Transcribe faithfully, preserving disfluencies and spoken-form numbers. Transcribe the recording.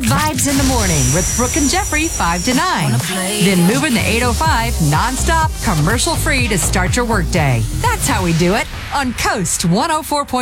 vibes in the morning with Brooke and Jeffrey, five to nine. Then move in the eight oh five, nonstop, commercial free to start your workday. That's how we do it on Coast one oh four point five.